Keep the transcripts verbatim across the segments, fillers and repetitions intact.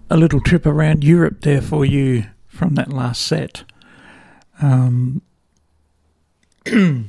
a little trip around Europe there for you from that last set. Um, I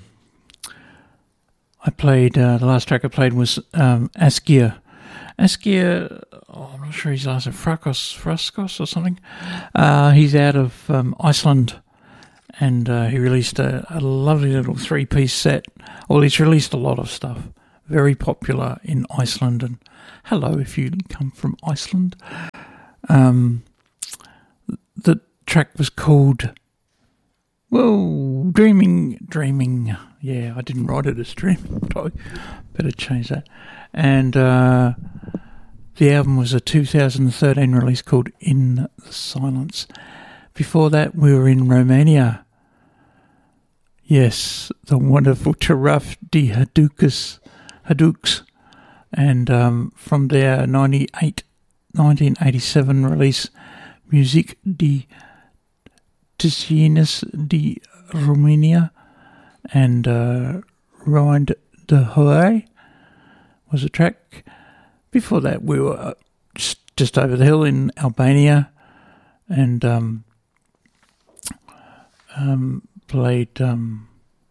played, uh, the last track I played was um, Askia. Askia, oh, I'm not sure his last name, Frakos, Fraskos or something. Uh, he's out of um, Iceland, and uh, he released a, a lovely little three-piece set. Well, he's released a lot of stuff. Very popular in Iceland, and hello if you come from Iceland. Um, the track was called, well, Dreaming, Dreaming. Yeah, I didn't write it as Dreaming, but I better change that. And uh, the album was a two thousand thirteen release called In the Silence. Before that, we were in Romania. Yes, the wonderful Taraf de Hadukas, Hadouks. And um, from their ninety-eight, nineteen eighty-seven release, Music de Ticinus de Romania, and uh, Rind de Hoy was a track. Before that, we were uh, just, just over the hill in Albania, and um, um, played um,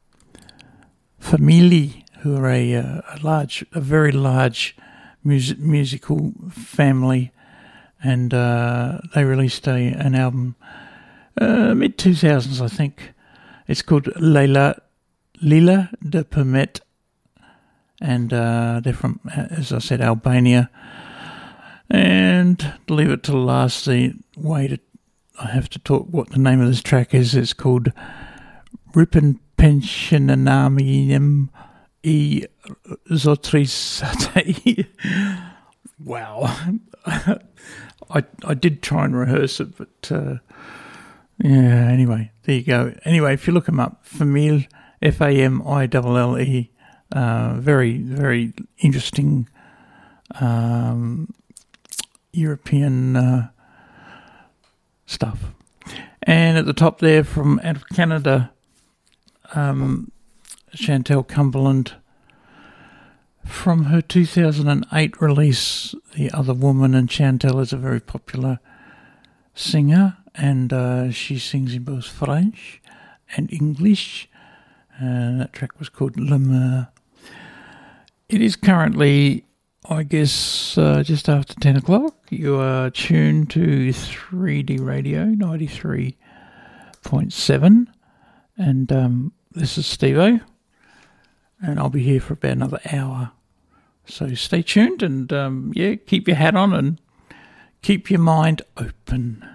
Famili, who are a, uh, a large, a very large music, musical family, and uh, they released a an album uh, mid two thousands, I think. It's called Leila Lila de Permet, and uh, they're from, as I said, Albania. And to leave it to the last, the way to I have to talk what the name of this track is. It's called Ripen Pensionanamium E Zotrisate. Wow. I I did try and rehearse it, but uh, yeah, anyway, there you go. Anyway, if you look them up, Famile, F A M I L L E, uh, very, very interesting um, European uh, stuff. And at the top there, from out of Canada, um, Chantel Cumberland, from her two thousand eight release, The Other Woman. And Chantel is a very popular singer, and uh, she sings in both French and English. And that track was called Le Meur. It is currently, I guess, uh, just after ten o'clock. You are tuned to three D Radio ninety-three point seven, and um, this is Steve-O, and I'll be here for about another hour. So stay tuned, and um, yeah, keep your hat on and keep your mind open.